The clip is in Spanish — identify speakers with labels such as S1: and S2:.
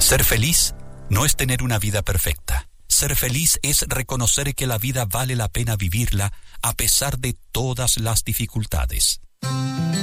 S1: Ser feliz no es tener una vida perfecta. Ser feliz es reconocer que la vida vale la pena vivirla a pesar de todas las dificultades.